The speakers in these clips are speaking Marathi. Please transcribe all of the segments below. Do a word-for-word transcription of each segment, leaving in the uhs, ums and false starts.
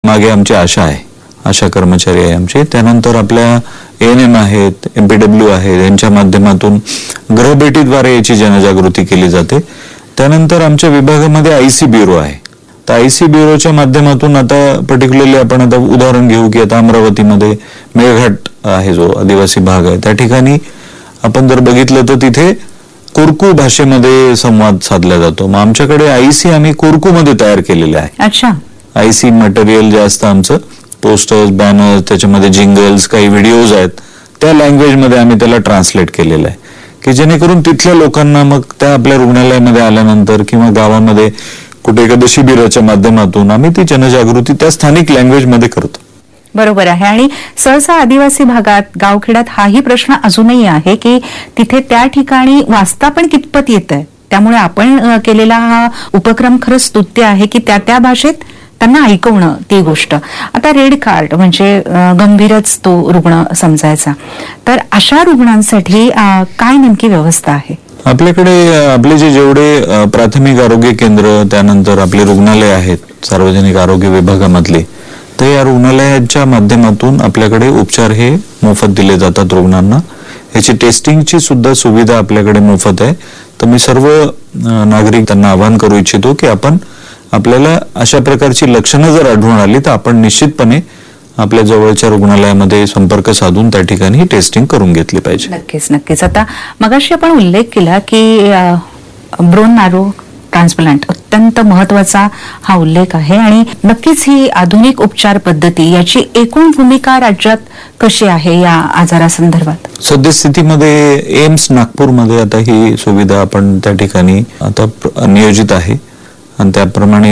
मागे आमची आशा आहे, आशा कर्मचारी आहे आमचे. त्यानंतर आपल्या एन एम आहेत, एमपीडब्ल्यू आहेत, यांच्या माध्यमातून गृहभेटीद्वारे याची जनजागृती केली जाते. त्यानंतर आमच्या विभागामध्ये आयसी ब्युरो आहे. तर आयसी ब्युरोच्या माध्यमातून आता पर्टिक्युलरली आपण आता उदाहरण घेऊ की आता अमरावतीमध्ये मेळघाट आहे जो आदिवासी भाग आहे, त्या ठिकाणी आपण जर बघितलं तर तिथे कोरकू भाषेमध्ये संवाद साधला जातो. मग आमच्याकडे आयसी आम्ही कोरकू मध्ये तयार केलेले आहे. अच्छा. आयसी मटेरियल जे असतं आमचं, पोस्टर्स, बॅनर्स, त्याच्यामध्ये जिंगल्स, काही व्हिडिओज आहेत, त्या लँग्वेज मध्ये आम्ही त्याला ट्रान्सलेट केलेलं आहे की जेणेकरून तिथल्या लोकांना मग त्या आपल्या रुग्णालयामध्ये आल्यानंतर किंवा गावामध्ये कुठे एखाद्या शिबिराच्या माध्यमातून आम्ही ती जनजागृती त्या स्थानिक लँग्वेज मध्ये करतो. बरोबर आहे. आणि सहसा आदिवासी भागात, गावखेड्यात हाही प्रश्न अजूनही आहे की तिथे त्या ठिकाणी वाचता पण कितपत येत आहे. त्यामुळे आपण केलेला हा उपक्रम खरंच स्तुत्य आहे की त्या त्या भाषेत त्यांना ऐकवणं ती गोष्ट. आता रेड कार्ड म्हणजे गंभीरच तो रुग्ण समजायचा, तर अशा रुग्णांसाठी काय नेमकी व्यवस्था आहे? आपल्याकडे आपले जे जेवढे प्राथमिक आरोग्य केंद्र, त्यानंतर आपले रुग्णालय आहेत सार्वजनिक आरोग्य विभागामधले, तर या रुग्णालयाच्या माध्यमातून आपल्याकडे उपचार हे मोफत दिले जातात रुग्णांना. याची टेस्टिंगची सुद्धा सुविधा आपल्याकडे मोफत आहे. तर मी सर्व नागरिक त्यांना आवाहन करू इच्छितो की आपण आपल्याला अशा प्रकारची लक्षणं जर आढळून आली तर आपण निश्चितपणे आपल्या जवळच्या रुग्णालयामध्ये संपर्क साधून त्या ठिकाणी टेस्टिंग करून घेतली पाहिजे. नक्कीच नक्कीच. आता मगाशी आपण उल्लेख केला की ब्रोन मॅरो ट्रान्सप्लांट अत्यंत महत्वाचा हा उल्लेख आहे आणि नक्कीच ही आधुनिक उपचार पद्धती याची एकूण भूमिका राज्यात कशी आहे या आजारासंदर्भात? सद्यस्थितीमध्ये एम्स नागपूरमध्ये आता ही सुविधा आपण त्या ठिकाणी आता नियोजित आहे आणि त्याप्रमाणे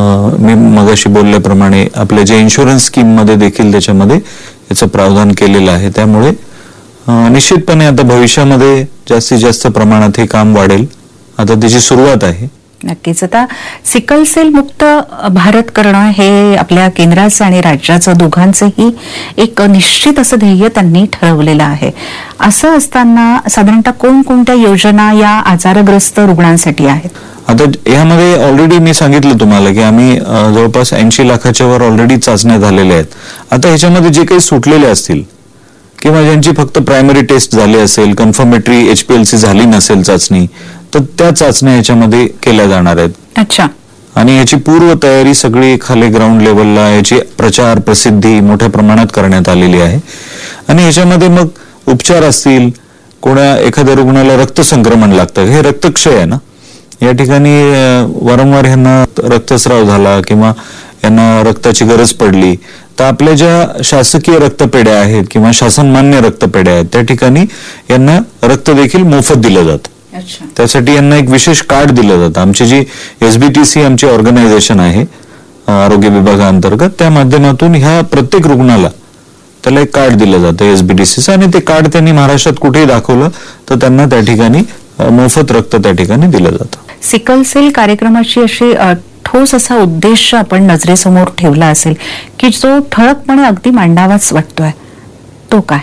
मी मगाशी बोलल्याप्रमाणे आपल्या जे इन्शुरन्स स्कीम मध्ये देखील त्याच्यामध्ये याचं प्रावधान केलेलं आहे. त्यामुळे निश्चितपणे आता भविष्यामध्ये जास्तीत जास्त प्रमाणात हे काम वाढेल. आता त्याची सुरुवात आहे. नक्कीच. आता सिकल सेल मुक्त भारत करणं हे आपल्या केंद्राचं आणि राज्याचं दोघांचंही एक निश्चित असं ध्येय त्यांनी ठरवलेलं आहे. असं असताना साधारणतः कोणकोणत्या योजना या आजारग्रस्त रुग्णांसाठी आहेत? आता यामध्ये ऑलरेडी मी सांगितलं तुम्हाला की आम्ही जवळपास ऐंशी लाखाच्या वर ऑलरेडी चाचण्या झालेल्या आहेत. आता ह्याच्यामध्ये जे काही सुटलेले असतील किंवा ज्यांची फक्त प्रायमरी टेस्ट झाली असेल, कन्फर्मेटरी एचपीएलसी झाली नसेल चाचणी, तर त्या चाचण्या याच्यामध्ये केल्या जाणार आहेत. अच्छा. आणि याची पूर्व तयारी सगळी खाली ग्राउंड लेवलला याची प्रचार प्रसिद्धी मोठ्या प्रमाणात करण्यात आलेली आहे. आणि याच्यामध्ये मग उपचार असतील, कोणा एखाद्या रुग्णाला रक्त संक्रमण लागतं, हे रक्तक्षय आहे ना, या ठिकाणी वारंवार यांना रक्तस्राव झाला किंवा यांना रक्ताची गरज पडली तर आपल्या ज्या शासकीय रक्तपेढ्या आहेत किंवा शासनमान्य रक्तपेढ्या आहेत त्या ठिकाणी यांना रक्त देखील मोफत दिलं जातं. त्यासाठी यांना एक विशेष कार्ड दिलं जातं. आमची जी एसबीटीसी आमची ऑर्गनायझेशन आहे आरोग्य विभागाअंतर्गत, त्या माध्यमातून ह्या प्रत्येक रुग्णाला त्याला एक कार्ड दिलं जातं एसबीटीसीचं, आणि ते कार्ड त्यांनी महाराष्ट्रात कुठेही दाखवलं तर त्यांना त्या ठिकाणी मोफत रक्त त्या ठिकाणी दिलं जातं. सिकल सेल कार्यक्रमाची अशी ठोस असा उद्देश आपण नजरेसमोर ठेवला असेल की जो ठळकपणे अगदी मांडावाच वाटतोय, तो काय?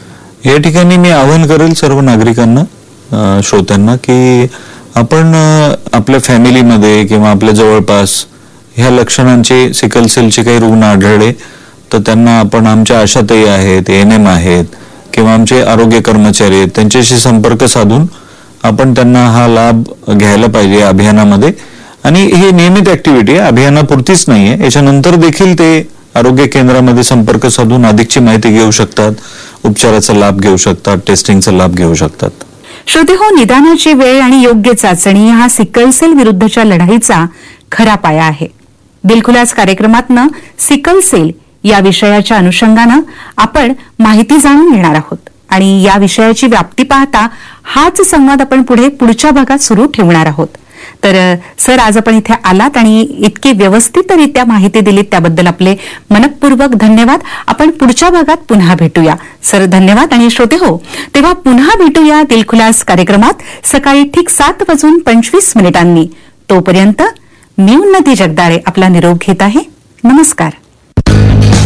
या ठिकाणी मी आवाहन करेल सर्व नागरिकांना, श्रोत्यांना, की आपण आपल्या फॅमिलीमध्ये किंवा आपल्या जवळपास ह्या लक्षणांचे सिकल सेलचे काही रुग्ण आढळले तर त्यांना आपण आमच्या आशाताई आहेत, एन एम आहेत किंवा आमचे आरोग्य कर्मचारी आहेत त्यांच्याशी संपर्क साधून आपण त्यांना हा लाभ घ्यायला पाहिजे अभियानामध्ये. आणि ही नियमित ऍक्टिव्हिटी आहे, अभियानापुरतीच नाहीये, याच्यानंतर देखील ते आरोग्य केंद्रामध्ये संपर्क साधून अधिकची माहिती घेऊ शकतात, उपचाराचा लाभ घेऊ शकतात, टेस्टिंगचा लाभ घेऊ शकतात. श्रोते हो, निदानाची वेळ आणि योग्य चाचणी हा सिकल सेल विरुद्धच्या लढाईचा खरा पाया आहे. दिलखुलास कार्यक्रमातनं सिकल सेल या विषयाच्या अनुषंगानं आपण माहिती जाणून घेणार आहोत आणि या विषयाची व्याप्ती पाहता हाच संवाद आपण पुढे पुढच्या भागात सुरू ठेवणार आहोत. तर सर, आज आपण इथे आलात आणि इतकी व्यवस्थितरित्या माहिती दिलीत त्याबद्दल आपले मनपूर्वक धन्यवाद. आपण पुढच्या भागात पुन्हा भेटूया. सर धन्यवाद. आणि श्रोते हो, तेव्हा पुन्हा भेटूया दिलखुलास कार्यक्रमात सकाळी ठीक सात वाजून पंचवीस मिनिटांनी. तोपर्यंत मी उन्नती जगदाळे आपला निरोप घेत आहे. नमस्कार.